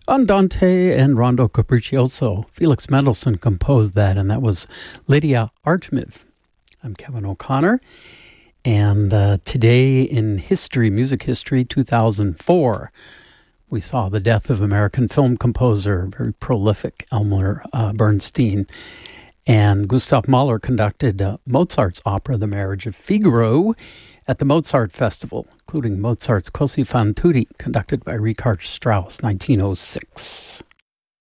Andante and Rondo Capriccioso. Felix Mendelssohn composed that, and that was Lydia Artemis. I'm Kevin O'Connor, and today in history, music history, 2004, we saw the death of American film composer, very prolific Elmer Bernstein. And Gustav Mahler conducted Mozart's opera, The Marriage of Figaro, at the Mozart Festival, including Mozart's Così fan tutte, conducted by Richard Strauss, 1906.